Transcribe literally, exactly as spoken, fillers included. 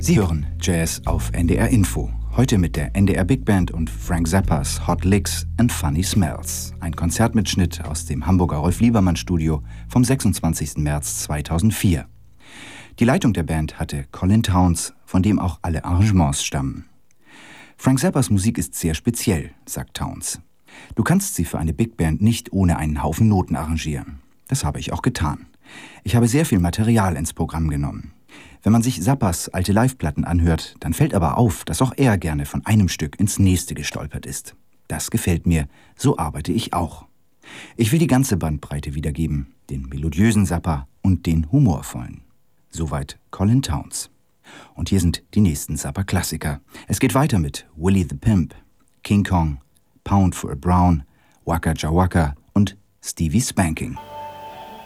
Sie hören Jazz auf N D R Info. Heute mit der N D R Big Band und Frank Zappas Hot Licks and Funny Smells. Ein Konzertmitschnitt aus dem Hamburger Rolf-Liebermann-Studio vom sechsundzwanzigsten März zweitausendvier. Die Leitung der Band hatte Colin Towns, von dem auch alle Arrangements stammen. Frank Zappas Musik ist sehr speziell, sagt Towns. Du kannst sie für eine Big Band nicht ohne einen Haufen Noten arrangieren. Das habe ich auch getan. Ich habe sehr viel Material ins Programm genommen. Wenn man sich Zappas alte Live-Platten anhört, dann fällt aber auf, dass auch er gerne von einem Stück ins nächste gestolpert ist. Das gefällt mir, so arbeite ich auch. Ich will die ganze Bandbreite wiedergeben, den melodiösen Zappa und den humorvollen. Soweit Colin Towns. Und hier sind die nächsten Zappa-Klassiker. Es geht weiter mit Willie the Pimp, King Kong, Pound for a Brown, Waka Jawaka und Stevie Spanking.